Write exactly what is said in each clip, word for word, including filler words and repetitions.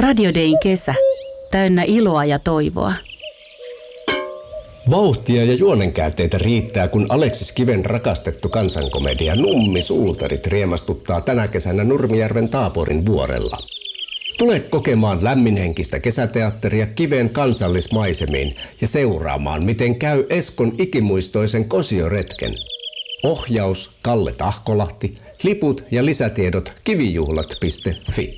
Radio Dayn kesä, täynnä iloa ja toivoa. Vauhtia ja juonenkäänteitä riittää, kun Aleksis Kiven rakastettu kansankomedia Nummi Suutarit riemastuttaa tänä kesänä Nurmijärven Taaporin vuorella. Tule kokemaan lämminhenkistä kesäteatteria Kiven kansallismaisemiin ja seuraamaan, miten käy Eskon ikimuistoisen kosioretken. Ohjaus Kalle Tahkolahti, liput ja lisätiedot kivijuhlat piste fi.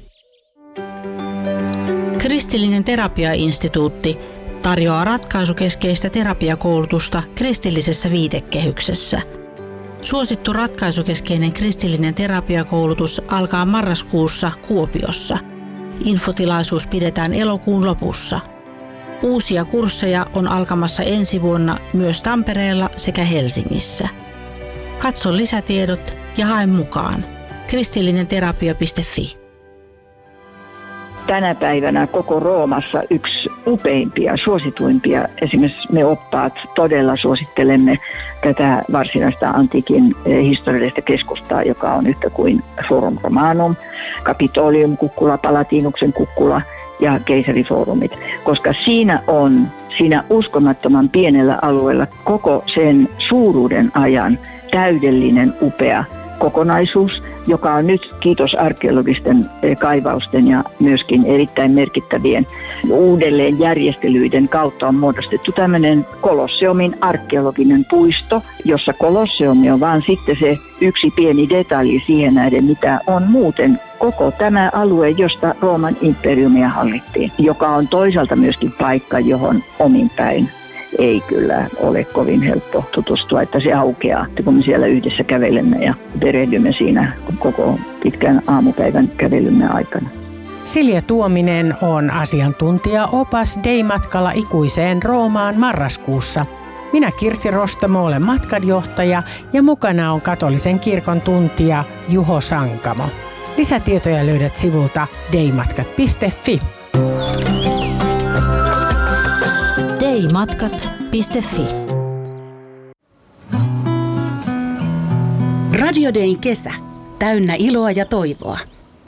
Kristillinen terapiainstituutti tarjoaa ratkaisukeskeistä terapiakoulutusta kristillisessä viitekehyksessä. Suosittu ratkaisukeskeinen kristillinen terapiakoulutus alkaa marraskuussa Kuopiossa. Infotilaisuus pidetään elokuun lopussa. Uusia kursseja on alkamassa ensi vuonna myös Tampereella sekä Helsingissä. Katso lisätiedot ja hae mukaan. kristillinen terapia piste fi. Tänä päivänä koko Roomassa yksi upeimpia, suosituimpia. Esimerkiksi me oppaat todella suosittelemme tätä varsinaista antiikin historiallista keskustaa, joka on yhtä kuin Forum Romanum, Capitolium kukkula, Palatinuksen kukkula ja keisarifoorumit. Koska siinä on, siinä uskomattoman pienellä alueella koko sen suuruuden ajan täydellinen upea kokonaisuus, joka on nyt, kiitos arkeologisten kaivausten ja myöskin erittäin merkittävien uudelleenjärjestelyiden kautta on muodostettu tämmöinen Kolosseumin arkeologinen puisto, jossa Kolosseumi on vaan sitten se yksi pieni detalji siihen nähden, mitä on muuten koko tämä alue, josta Rooman imperiumia hallittiin, joka on toisaalta myöskin paikka, johon omin päin ei kyllä ole kovin helppo tutustua, että se aukeaa, kun me siellä yhdessä kävelemme ja perehdymme siinä koko pitkän aamupäivän kävelymme aikana. Silja Tuominen on asiantuntija-opas Day-matkalla ikuiseen Roomaan marraskuussa. Minä Kirsi Rostamo olen matkanjohtaja ja mukana on katolisen kirkon tuntija Juho Sankamo. Lisätietoja löydät sivulta daymatkat piste fi. daymatkat piste fi. Radio Dayn kesä, täynnä iloa ja toivoa.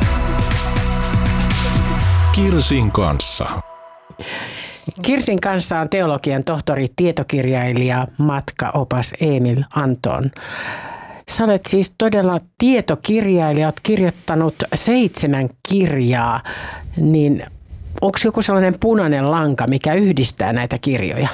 Kirsin kanssa. Kirsin kanssa on teologian tohtori, tietokirjailija, matkaopas Emil Anton. Sä olet siis todella tietokirjailija, olet kirjoittanut seitsemän kirjaa, niin onko joku sellainen punainen lanka, mikä yhdistää näitä kirjoja?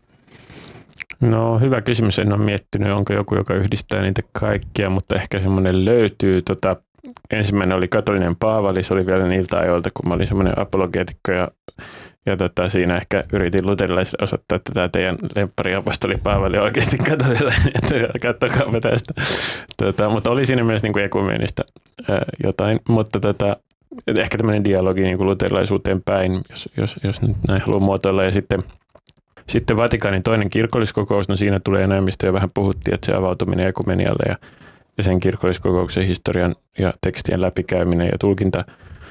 No hyvä kysymys, en ole miettinyt, onko joku, joka yhdistää niitä kaikkia, mutta ehkä semmoinen löytyy. Tota, ensimmäinen oli katolinen Paavali, se oli vielä niiltä ajoilta, kun mä olin semmoinen apologeetikko ja, ja tota, siinä ehkä yritin luterilaisille osoittaa, että tämä teidän lemppariapostoli Paavali on oikeasti katolilainen, että katsokaapa tästä. Tota, mutta oli siinä myös niin kuin ekumeenista ää, jotain, mutta tota, ehkä tämmöinen dialogi niin kuin luterilaisuuteen päin, jos, jos, jos nyt näin haluaa muotoilla. Ja sitten, sitten Vatikaanin toinen kirkolliskokous, no siinä tulee enemmistö ja vähän puhuttiin, että se avautuminen ekumenialle ja, ja sen kirkolliskokouksen historian ja tekstien läpikäyminen ja tulkinta.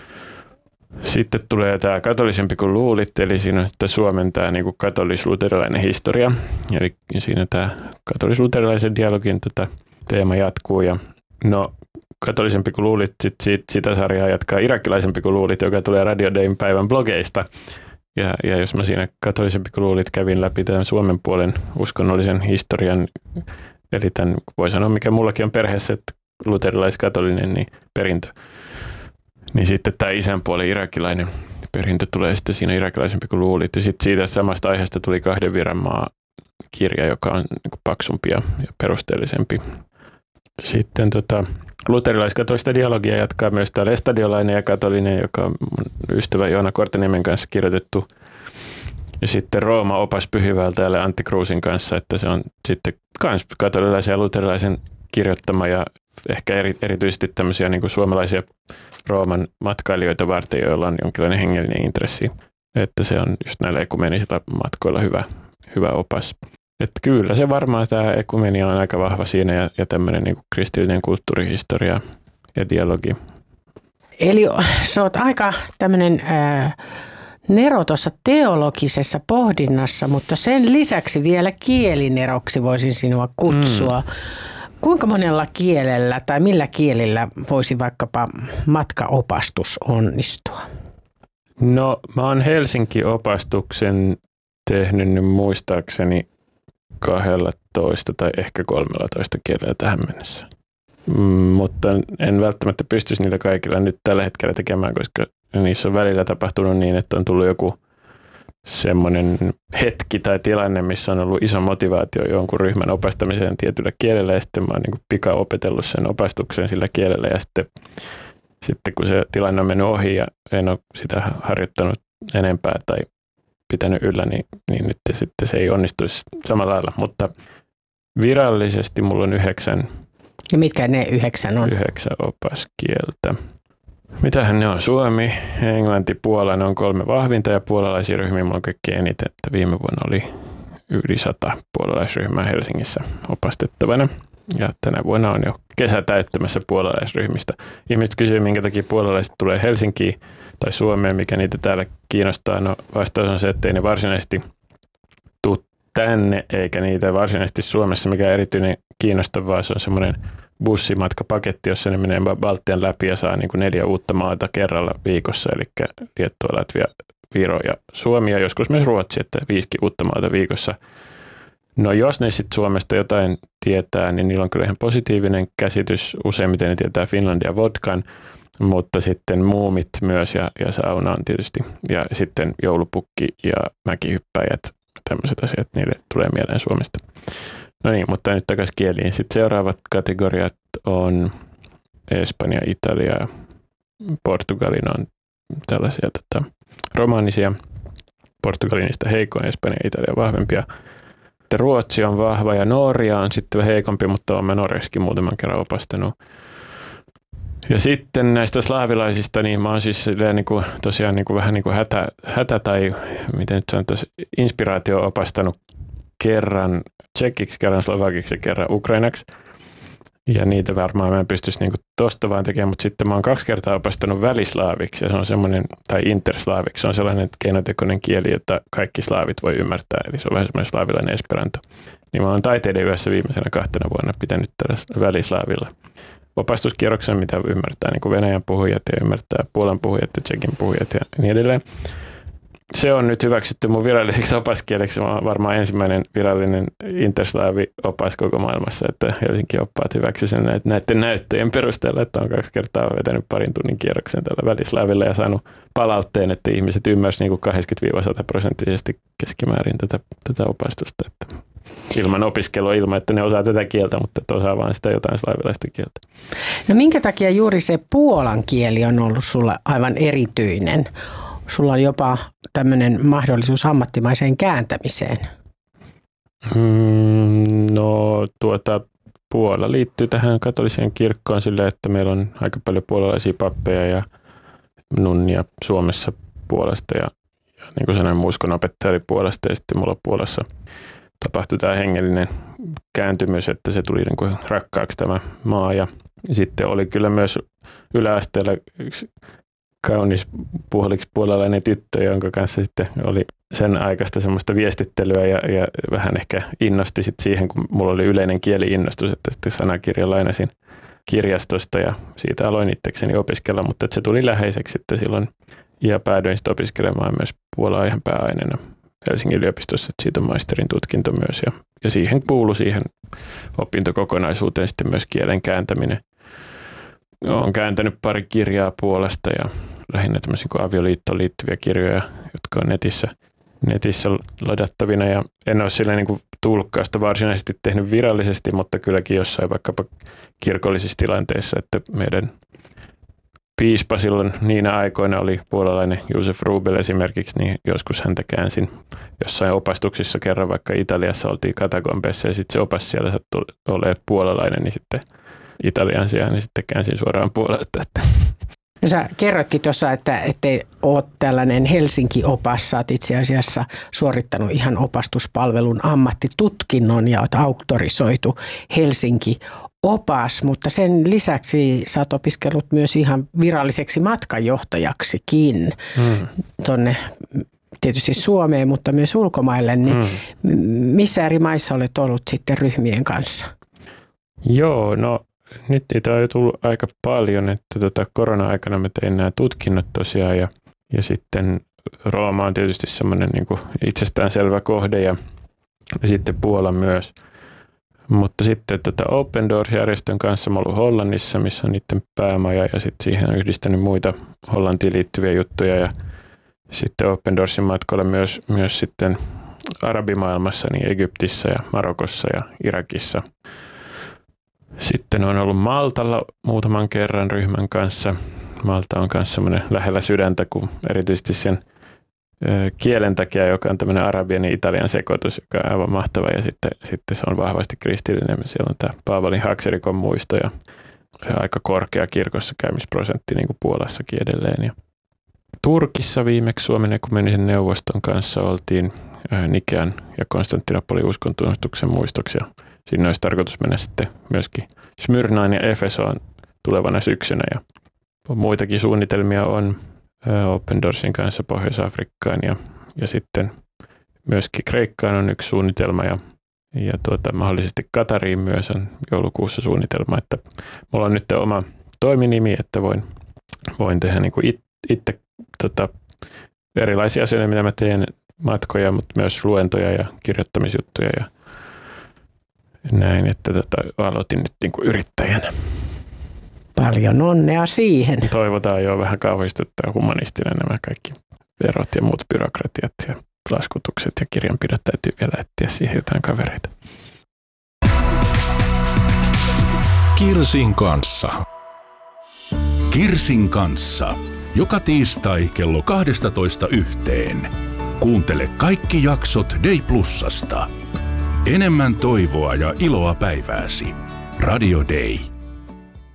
Sitten tulee tämä katolisempi kuin luulit, eli siinä on sitten Suomen tämä niin kuin katolis-luterilainen historia. Eli siinä tämä katolis-luterilaisen dialogin tätä teema jatkuu ja no katolisempi kuin luulit, sit, sit, sitä sarjaa jatkaa irakilaisempi kuin luulit, joka tulee Radio Dayn päivän blogeista. Ja, ja jos mä siinä katolisempi kuin luulit kävin läpi tämän Suomen puolen uskonnollisen historian, eli tämän voi sanoa, mikä mullakin on perheessä, että luterilais-katolinen niin perintö. Niin sitten tämä isän puolen irakilainen perintö tulee sitten siinä irakilaisempi kuin luulit. Ja sitten siitä samasta aiheesta tuli Kahden viran maa kirja, joka on niin paksumpi ja perusteellisempi. Sitten tota, luterilais-katolista dialogia jatkaa myös tämä estadiolainen ja katolinen, joka on mun ystävä Joona Korteniemen kanssa kirjoitettu. Ja sitten Rooma opas pyhivältäjälle Antti Kruusin kanssa, että se on sitten myös katolilaisen ja luterilaisen kirjoittama ja ehkä eri, erityisesti tämmöisiä niin kuin suomalaisia Rooman matkailijoita varten, joilla on jonkinlainen hengellinen intressi. Että se on just näillä ekumenisilla matkoilla hyvä, hyvä opas. Että kyllä se varmaan tämä ekumenia on aika vahva siinä ja, ja tämmöinen niin kuin kristillinen kulttuurihistoria ja dialogi. Eli sä oot aika tämmöinen ää, nero tuossa teologisessa pohdinnassa, mutta sen lisäksi vielä kielineroksi voisin sinua kutsua. Mm. Kuinka monella kielellä tai millä kielillä voisi vaikkapa matkaopastus onnistua? No mä oon Helsinki-opastuksen tehnyt nyt muistaakseni kaksitoista tai ehkä kolmetoista kielellä tähän mennessä. Mm, mutta en välttämättä pystyisi niillä kaikilla nyt tällä hetkellä tekemään, koska niissä on välillä tapahtunut niin, että on tullut joku semmoinen hetki tai tilanne, missä on ollut iso motivaatio jonkun ryhmän opastamiseen tietyllä kielellä ja sitten mä oon niin kuin pika opetellut sen opastuksen sillä kielellä ja sitten, sitten kun se tilanne on mennyt ohi ja en ole sitä harjoittanut enempää tai pitänyt yllä, niin, niin nyt sitten se ei onnistuisi samalla lailla, mutta virallisesti mulla on yhdeksän. Ja mitkä ne yhdeksän on? Yhdeksän opaskieltä. Mitähän ne on? Suomi, Englanti, Puola, ne on kolme vahvinta ja puolalaisia ryhmiä mulla on kaikkein eniten, että viime vuonna oli yli sata puolalaisryhmää Helsingissä opastettavana. Ja tänä vuonna on jo kesä täyttämässä puolalaisryhmistä. Ihmiset kysyy, minkä takia puolalaiset tulee Helsinkiin tai Suomeen, mikä niitä täällä kiinnostaa. No vastaus on se, että ei ne varsinaisesti tule tänne, eikä niitä varsinaisesti Suomessa mikään erityinen kiinnostavaa. Se on semmoinen bussimatkapaketti, jossa ne menee Baltian läpi ja saa niin kuin neljä uutta maata kerralla viikossa, eli Liettua, Latvia, Viro ja Suomi ja joskus myös Ruotsi, että viisikin uutta maata viikossa. No jos ne sitten Suomesta jotain tietää, niin niillä on kyllä ihan positiivinen käsitys. Useimmiten ne tietää Finlandia vodkan, mutta sitten muumit myös ja, ja sauna on tietysti. Ja sitten joulupukki ja mäkihyppäjät, tämmöiset asiat, niille tulee mieleen Suomesta. No niin, mutta nyt takaisin kieliin. Sitten seuraavat kategoriat on Espanja, Italia, Portugalin on tällaisia tota, romaanisia. Portugalin niistä heikoin, Espanja ja Italia vahvempia. Ruotsi on vahva ja Norja on sitten vähän heikompi, mutta olen Norjassakin muutaman kerran opastanut. Ja sitten näistä slaavilaisista, niin mä oon siis niin kuin, tosiaan niin kuin, vähän niin kuin hätä, hätä tai miten nyt sanotaan, inspiraatio opastanut kerran tsekiksi, kerran slovakiksi ja kerran ukrainaksi. Ja niitä varmaan mä en pystyisi niinku tosta vaan tekemään, mutta sitten mä oon kaksi kertaa opastanut välislaaviksi ja se on semmoinen, tai interslaaviksi, se on sellainen keinotekoinen kieli, jota kaikki slaavit voi ymmärtää, eli se on vähän semmoinen slaavilainen esperanto. Niin mä oon taiteiden yössä viimeisenä kahtena vuonna pitänyt tällä välislaavilla opastuskierroksen, mitä ymmärtää niin kuin Venäjän puhujat ja ymmärtää Puolan puhujat ja Tšekin puhujat ja niin edelleen. Se on nyt hyväksytty mun viralliseksi opaskieleksi. Mä oon varmaan ensimmäinen virallinen interslaavi-opas koko maailmassa, että Helsinki oppaat hyväksy sen näiden näyttöjen perusteella, että on kaksi kertaa vetänyt parin tunnin kierroksen tällä välislaavilla ja saanut palautteen, että ihmiset ymmärsivät niin kaksikymmentä sata prosenttisesti keskimäärin tätä, tätä opastusta. Että ilman opiskelua, ilman, että ne osaa tätä kieltä, mutta että osaa vaan sitä jotain slaavilaista kieltä. No minkä takia juuri se puolan kieli on ollut sulla aivan erityinen? Sulla on jopa tämmöinen mahdollisuus ammattimaiseen kääntämiseen. Mm, no tuota, Puola liittyy tähän katoliseen kirkkoon sillä, että meillä on aika paljon puolalaisia pappeja ja nunnia Suomessa Puolasta ja, ja niin kuin sanoin, uskonopettaja oli Puolasta ja sitten mulla Puolassa tapahtui tämä hengellinen kääntymys, että se tuli niin kuin rakkaaksi tämä maa ja sitten oli kyllä myös yläasteella yksi kaunis puoliksi puolalainen tyttö, jonka kanssa sitten oli sen aikaista semmoista viestittelyä ja, ja vähän ehkä innosti sitten siihen, kun mulla oli yleinen kieli-innostus, että sitten sanakirja lainasin kirjastosta ja siitä aloin itsekseni opiskella, mutta että se tuli läheiseksi sitten silloin ja päädyin sitten opiskelemaan myös puolaa ihan pääaineena Helsingin yliopistossa, että siitä on maisterin tutkinto myös ja, ja siihen kuului siihen opintokokonaisuuteen sitten myös kielen kääntäminen. Olen kääntänyt pari kirjaa Puolasta ja lähinnä tämmöisiä kuin avioliittoon liittyviä kirjoja, jotka on netissä, netissä ladattavina. Ja en ole sillä niin kuin tulkkausta varsinaisesti tehnyt virallisesti, mutta kylläkin jossain vaikkapa kirkollisissa tilanteissa, että meidän piispa silloin niinä aikoina oli puolalainen Josef Rubel esimerkiksi, niin joskus häntä käänsin jossain opastuksissa kerran, vaikka Italiassa oltiin katakombeissa ja sitten se opas siellä sattui olemaan puolalainen, niin sitten Italian sijaan, niin sitten käänsin suoraan Puolelta. No sä kerroitkin tuossa, että ettei ole tällainen Helsinki-opas, sä oot itse asiassa suorittanut ihan opastuspalvelun ammattitutkinnon ja oot auktorisoitu Helsinki-opas, mutta sen lisäksi sä oot opiskellut myös ihan viralliseksi matkanjohtajaksikin hmm. tuonne tietysti Suomeen, mutta myös ulkomaille, niin hmm. missä eri maissa olet ollut sitten ryhmien kanssa? Joo, no nyt niitä on jo tullut aika paljon, että tota korona-aikana mä tein nämä tutkinnot tosiaan ja, Ja sitten Rooma on tietysti semmoinen niin kuin itsestäänselvä kohde ja, ja sitten Puola myös. Mutta sitten tota Open Doors-järjestön kanssa mä ollut Hollannissa, missä on niiden päämaja ja sitten siihen on yhdistänyt muita Hollantiin liittyviä juttuja ja sitten Open Doorsin matkoilla myös, myös sitten arabimaailmassa, niin Egyptissä ja Marokossa ja Irakissa. Sitten on ollut Maltalla muutaman kerran ryhmän kanssa. Malta on myös semmoinen lähellä sydäntä, kun erityisesti sen kielen takia, joka on tämmöinen arabian ja italian sekoitus, joka on aivan mahtava. Ja sitten, sitten se on vahvasti kristillinen. Siellä on tämä Paavalin Haxerikon muisto ja aika korkea kirkossa käymisprosentti, niin kuin Puolassakin edelleen. Ja Turkissa viimeksi Suomen ekumeenisen neuvoston kanssa oltiin Nikean ja Konstantinopolin uskontunnustuksen muistoksi. Ja siinä olisi tarkoitus mennä sitten myöskin Smyrnaan ja Efesoon tulevana syksynä. Ja muitakin suunnitelmia on Open Doorsin kanssa Pohjois-Afrikkaan ja, ja sitten myöskin Kreikkaan on yksi suunnitelma ja, ja tuota, mahdollisesti Katariin myös on joulukuussa suunnitelma. Että mulla on nyt oma toiminimi, että voin, voin tehdä niin kuin it, itse tota, erilaisia asioita, mitä mä teen, matkoja, mutta myös luentoja ja kirjoittamisjuttuja ja näin, että tota, aloitin nyt niin kuin yrittäjänä. Paljon onnea siihen. Toivotaan jo vähän kauhistuttaa humanistinen nämä kaikki verot ja muut byrokratiat ja laskutukset ja kirjanpidot täytyy vielä etsiä siihen jotain kavereita. Kirsin kanssa. Kirsin kanssa. Joka tiistai kello kaksitoista yhteen. Kuuntele kaikki jaksot Day Plusasta. Enemmän toivoa ja iloa päivääsi. Radio Day.